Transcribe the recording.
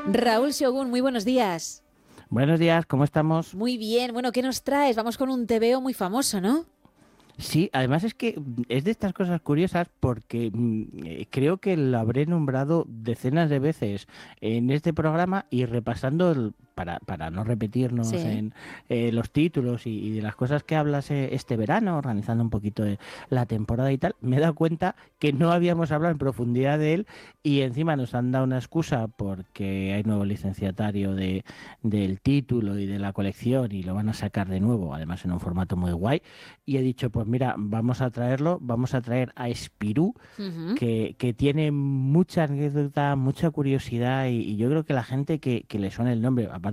Raúl Shogun, muy buenos días. Buenos días, ¿cómo estamos? Muy bien, bueno, ¿qué nos traes? Vamos con un TVO muy famoso, ¿no? Sí, además es que es de estas cosas curiosas porque creo que lo habré nombrado decenas de veces en este programa y repasando, para no repetirnos Sí. en los títulos y de las cosas que hablas este verano, organizando un poquito la temporada y tal, me he dado cuenta que no habíamos hablado en profundidad de él y encima nos han dado una excusa porque hay nuevo licenciatario del título y de la colección y lo van a sacar de nuevo, además en un formato muy guay. Y he dicho, pues mira, vamos a traerlo, vamos a traer a Spirú, Ujú. que tiene mucha anécdota, mucha curiosidad y yo creo que la gente que le suena el nombre,